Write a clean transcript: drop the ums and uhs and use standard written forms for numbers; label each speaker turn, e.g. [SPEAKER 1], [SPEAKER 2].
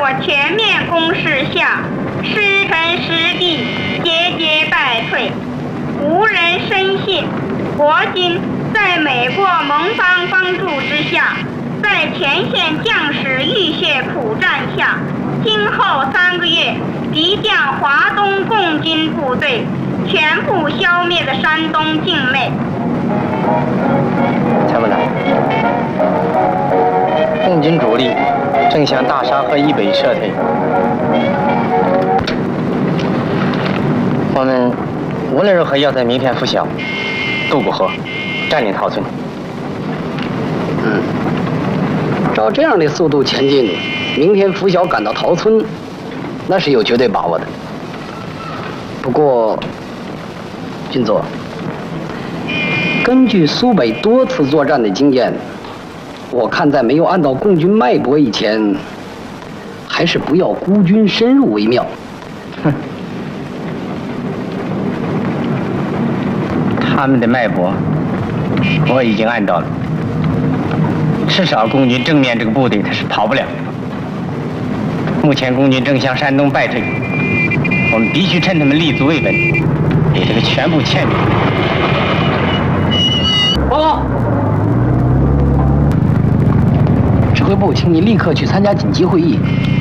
[SPEAKER 1] 全面攻势下，师臣实地节节败退，无人深信国军在美国盟邦帮助之下，在前线将士浴血苦战下，今后3个月即将华东共军部队全部消灭的山东境内。
[SPEAKER 2] 参谋长，共军主力正向大沙河以北撤退，我们无论如何要在明天拂晓渡过河，占领陶村。
[SPEAKER 3] 照这样的速度前进，明天拂晓赶到陶村，那是有绝对把握的。不过，军座，根据苏北多次作战的经验，我看在没有按到共军脉搏以前，还是不要孤军深入为妙。
[SPEAKER 2] 哼，他们的脉搏我已经按到了，至少共军正面这个部队他是跑不了。目前共军正向山东败退，我们必须趁他们立足未稳，给这个全部歼灭。
[SPEAKER 3] 报告，指挥部，请你立刻去参加紧急会议，